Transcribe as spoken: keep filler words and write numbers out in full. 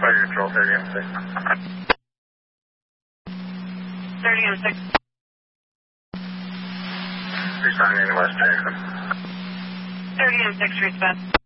Fire control, thirty on six. thirty on six. Responding to West Jackson. thirty on six, respond.